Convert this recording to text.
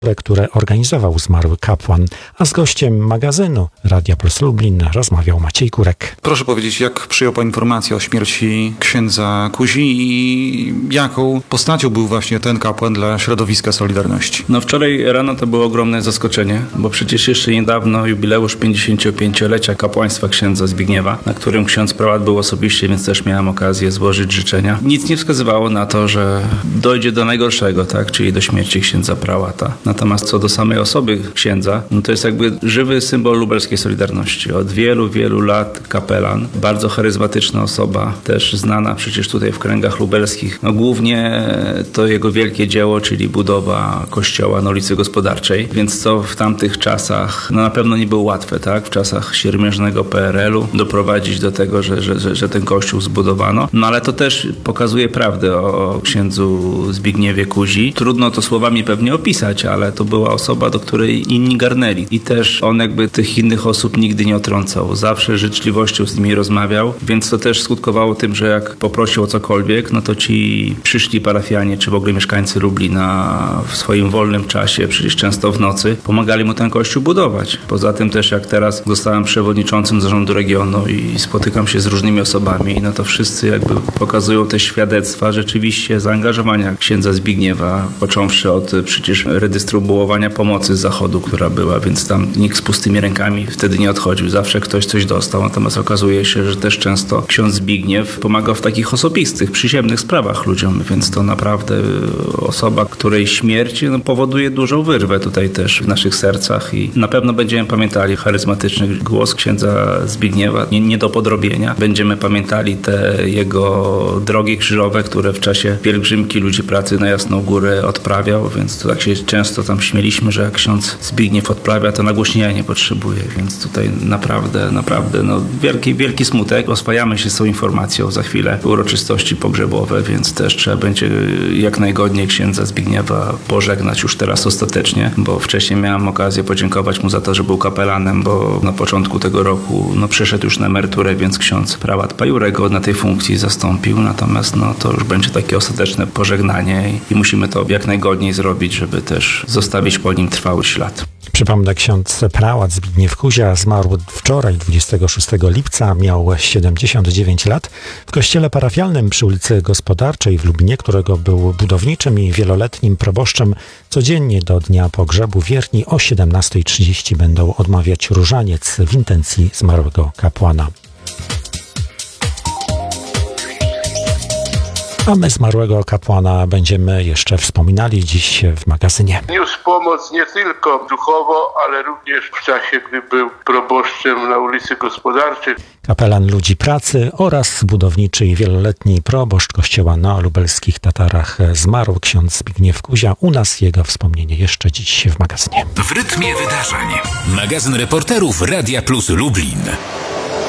które organizował zmarły kapłan, a z gościem magazynu Radia Plus Lublin rozmawiał Maciej Kurek. Proszę powiedzieć, jak przyjął pan informację o śmierci księdza Kuzi i jaką postacią był właśnie ten kapłan dla środowiska Solidarności? Wczoraj rano to było ogromne zaskoczenie, bo przecież jeszcze niedawno jubileusz 55-lecia kapłaństwa księdza Zbigniewa, na którym ksiądz prałat był osobiście, więc też miałem okazję złożyć życzenia. Nic nie wskazywało na to, że dojdzie do najgorszego, tak, czyli do śmierci księdza prałata. Natomiast co do samej osoby księdza, to jest jakby żywy symbol lubelskiej Solidarności. Od wielu, wielu lat kapelan, bardzo charyzmatyczna osoba, też znana przecież tutaj w kręgach lubelskich. Głównie to jego wielkie dzieło, czyli budowa kościoła na ulicy Gospodarczej, więc co w tamtych czasach na pewno nie było łatwe, tak? W czasach siermiężnego PRL-u doprowadzić do tego, że ten kościół zbudowano. Ale to też pokazuje prawdę o księdzu Zbigniewie Kuzi. Trudno to słowami pewnie opisać, ale to była osoba, do której inni garnęli. I też on jakby tych innych osób nigdy nie otrącał. Zawsze życzliwością z nimi rozmawiał, więc to też skutkowało tym, że jak poprosił o cokolwiek, to ci przyszli parafianie, czy w ogóle mieszkańcy Lublina w swoim wolnym czasie, przecież często w nocy, pomagali mu ten kościół budować. Poza tym też jak teraz zostałem przewodniczącym zarządu regionu i spotykam się z różnymi osobami, to wszyscy jakby pokazują te świadectwa rzeczywiście zaangażowania księdza Zbigniewa, począwszy od przecież redystrybuowania pomocy z zachodu, która była, więc tam nikt z pustymi rękami wtedy nie odchodził. Zawsze ktoś coś dostał, natomiast okazuje się, że też często ksiądz Zbigniew pomagał w takich osobistych, przyziemnych sprawach ludziom, więc to naprawdę osoba, której śmierć powoduje dużą wyrwę tutaj też w naszych sercach i na pewno będziemy pamiętali charyzmatyczny głos księdza Zbigniewa, nie do podrobienia. Będziemy pamiętali te jego drogi krzyżowe, które w czasie pielgrzymki ludzi pracy na Jasną Górę odprawiał, więc to tak się często tam śmieliśmy, że jak ksiądz Zbigniew odprawia, to nagłośnienia nie potrzebuje, więc tutaj naprawdę wielki smutek. Oswajamy się z tą informacją za chwilę, uroczystości pogrzebowe, więc też trzeba będzie jak najgodniej księdza Zbigniewa pożegnać już teraz ostatecznie, bo wcześniej miałem okazję podziękować mu za to, że był kapelanem, bo na początku tego roku przeszedł już na emeryturę, więc ksiądz prałat Pajurek go na tej funkcji zastąpił, natomiast to już będzie takie ostateczne pożegnanie i musimy to jak najgodniej zrobić, żeby też zostawić po nim trwały ślad. Przypomnę, ksiądz prałat Zbigniew Kuzia zmarł wczoraj, 26 lipca, miał 79 lat. W kościele parafialnym przy ulicy Gospodarczej w Lublinie, którego był budowniczym i wieloletnim proboszczem, codziennie do dnia pogrzebu wierni o 17:30 będą odmawiać różaniec w intencji zmarłego kapłana. A my zmarłego kapłana będziemy jeszcze wspominali dziś w magazynie. Niósł pomoc nie tylko duchowo, ale również w czasie, gdy był proboszczem na ulicy Gospodarczej. Kapelan ludzi pracy oraz budowniczy i wieloletni proboszcz kościoła na lubelskich Tatarach zmarł ksiądz Zbigniew Kuzia. U nas jego wspomnienie jeszcze dziś w magazynie. W rytmie wydarzeń. Magazyn reporterów Radia Plus Lublin.